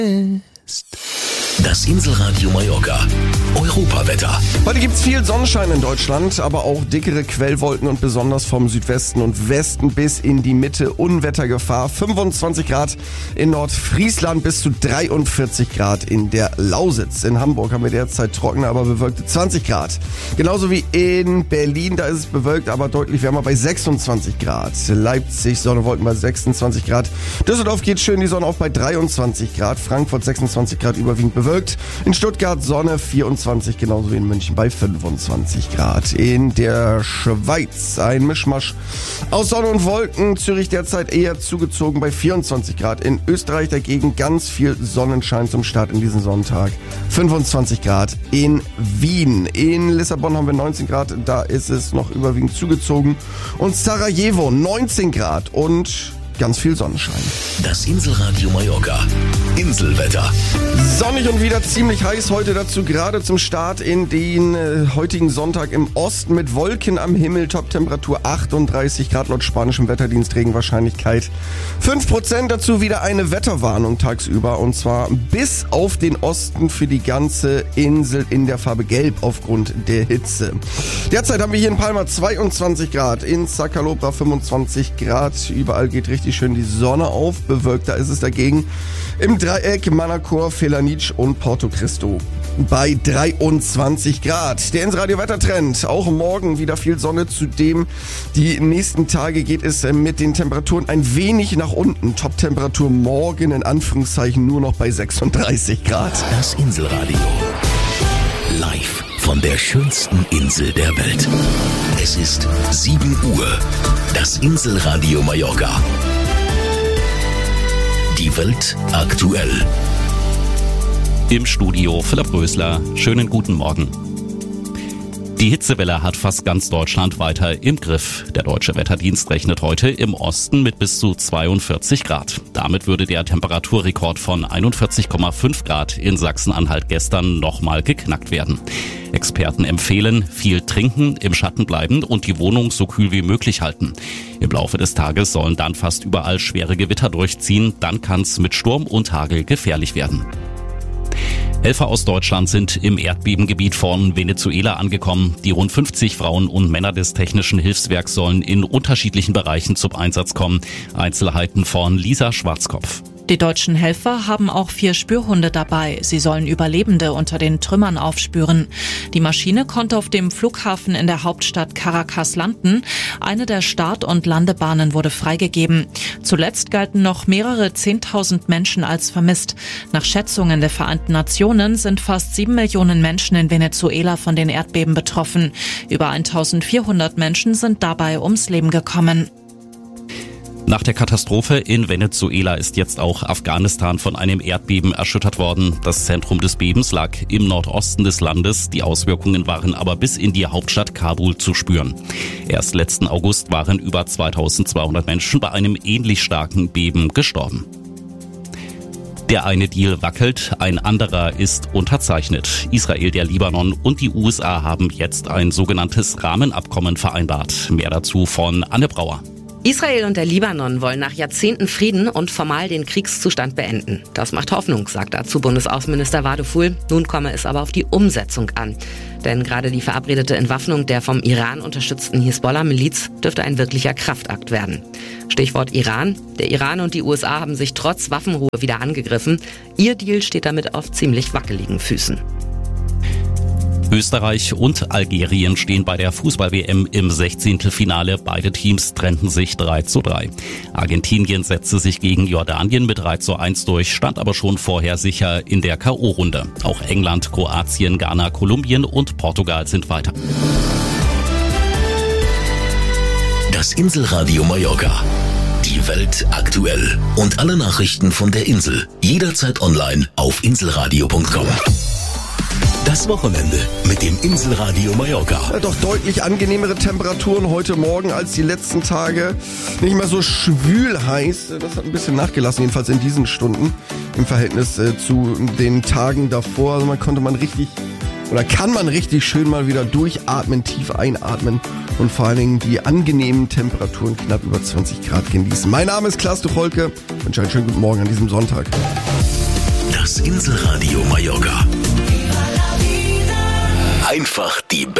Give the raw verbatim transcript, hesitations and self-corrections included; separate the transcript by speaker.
Speaker 1: Das Inselradio Mallorca. Europawetter.
Speaker 2: Heute gibt's viel Sonnenschein in Deutschland, aber auch dickere Quellwolken und besonders vom Südwesten und Westen bis in die Mitte Unwettergefahr. fünfundzwanzig Grad in Nordfriesland bis zu dreiundvierzig Grad in der Lausitz. In Hamburg haben wir derzeit trockene, aber bewölkte zwanzig Grad. Genauso wie in Berlin, da ist es bewölkt, aber deutlich wärmer bei sechsundzwanzig Grad. Leipzig, Sonne, Wolken bei sechsundzwanzig Grad. Düsseldorf geht schön die Sonne auf bei dreiundzwanzig Grad. Frankfurt sechsundzwanzig Grad, überwiegend bewölkt. In Stuttgart Sonne vierundzwanzig, genauso wie in München bei fünfundzwanzig Grad. In der Schweiz ein Mischmasch aus Sonne und Wolken. Zürich derzeit eher zugezogen bei vierundzwanzig Grad. In Österreich dagegen ganz viel Sonnenschein zum Start in diesen Sonntag. fünfundzwanzig Grad in Wien. In Lissabon haben wir neunzehn Grad, da ist es noch überwiegend zugezogen. Und Sarajevo neunzehn Grad und ganz viel Sonnenschein.
Speaker 1: Das Inselradio Mallorca. Inselwetter.
Speaker 2: Sonnig und wieder ziemlich heiß heute, dazu gerade zum Start in den äh, heutigen Sonntag im Osten mit Wolken am Himmel, Toptemperatur achtunddreißig Grad laut spanischem Wetterdienst, Regenwahrscheinlichkeit fünf Prozent, dazu wieder eine Wetterwarnung tagsüber und zwar bis auf den Osten für die ganze Insel in der Farbe Gelb aufgrund der Hitze. Derzeit haben wir hier in Palma zweiundzwanzig Grad, in Zacalobra fünfundzwanzig Grad, überall geht richtig schön die Sonne auf, bewölkter ist es dagegen im Dreieck Manacor, Felanitsch und Porto Cristo bei dreiundzwanzig Grad. Der Inselradio-Wettertrend, auch morgen wieder viel Sonne, zudem die nächsten Tage geht es mit den Temperaturen ein wenig nach unten. Top-Temperatur morgen in Anführungszeichen nur noch bei sechsunddreißig Grad.
Speaker 1: Das Inselradio. Live von der schönsten Insel der Welt. Es ist sieben Uhr. Das Inselradio Mallorca. Die Welt aktuell.
Speaker 3: Im Studio Philipp Rösler. Schönen guten Morgen. Die Hitzewelle hat fast ganz Deutschland weiter im Griff. Der Deutsche Wetterdienst rechnet heute im Osten mit bis zu zweiundvierzig Grad. Damit würde der Temperaturrekord von einundvierzig Komma fünf Grad in Sachsen-Anhalt gestern nochmal geknackt werden. Experten empfehlen, viel trinken, im Schatten bleiben und die Wohnung so kühl wie möglich halten. Im Laufe des Tages sollen dann fast überall schwere Gewitter durchziehen. Dann kann es mit Sturm und Hagel gefährlich werden. Helfer aus Deutschland sind im Erdbebengebiet von Venezuela angekommen. Die rund fünfzig Frauen und Männer des Technischen Hilfswerks sollen in unterschiedlichen Bereichen zum Einsatz kommen. Einzelheiten von Lisa Schwarzkopf.
Speaker 4: Die deutschen Helfer haben auch vier Spürhunde dabei. Sie sollen Überlebende unter den Trümmern aufspüren. Die Maschine konnte auf dem Flughafen in der Hauptstadt Caracas landen. Eine der Start- und Landebahnen wurde freigegeben. Zuletzt galten noch mehrere Zehntausend Menschen als vermisst. Nach Schätzungen der Vereinten Nationen sind fast sieben Millionen Menschen in Venezuela von den Erdbeben betroffen. Über eintausendvierhundert Menschen sind dabei ums Leben gekommen.
Speaker 3: Nach der Katastrophe in Venezuela ist jetzt auch Afghanistan von einem Erdbeben erschüttert worden. Das Zentrum des Bebens lag im Nordosten des Landes. Die Auswirkungen waren aber bis in die Hauptstadt Kabul zu spüren. Erst letzten August waren über zweitausendzweihundert Menschen bei einem ähnlich starken Beben gestorben. Der eine Deal wackelt, ein anderer ist unterzeichnet. Israel, der Libanon und die U S A haben jetzt ein sogenanntes Rahmenabkommen vereinbart. Mehr dazu von Anne Brauer.
Speaker 5: Israel und der Libanon wollen nach Jahrzehnten Frieden und formal den Kriegszustand beenden. Das macht Hoffnung, sagt dazu Bundesaußenminister Wadeful. Nun komme es aber auf die Umsetzung an. Denn gerade die verabredete Entwaffnung der vom Iran unterstützten Hisbollah-Miliz dürfte ein wirklicher Kraftakt werden. Stichwort Iran. Der Iran und die U S A haben sich trotz Waffenruhe wieder angegriffen. Ihr Deal steht damit auf ziemlich wackeligen Füßen.
Speaker 3: Österreich und Algerien stehen bei der Fußball-W M im Sechzehntelfinale. Beide Teams trennten sich drei zu drei. Argentinien setzte sich gegen Jordanien mit drei zu eins durch, stand aber schon vorher sicher in der K O-Runde. Auch England, Kroatien, Ghana, Kolumbien und Portugal sind weiter.
Speaker 1: Das Inselradio Mallorca. Die Welt aktuell. Und alle Nachrichten von der Insel. Jederzeit online auf inselradio punkt com. Das Wochenende mit dem Inselradio Mallorca.
Speaker 2: Ja, doch deutlich angenehmere Temperaturen heute Morgen als die letzten Tage. Nicht mehr so schwül heiß. Das hat ein bisschen nachgelassen, jedenfalls in diesen Stunden im Verhältnis äh, zu den Tagen davor. Also man konnte man richtig oder kann man richtig schön mal wieder durchatmen, tief einatmen und vor allen Dingen die angenehmen Temperaturen knapp über zwanzig Grad genießen. Mein Name ist Klaas Tucholke. Ich wünsche einen schönen guten Morgen an diesem Sonntag.
Speaker 1: Inselradio Mallorca. Einfach die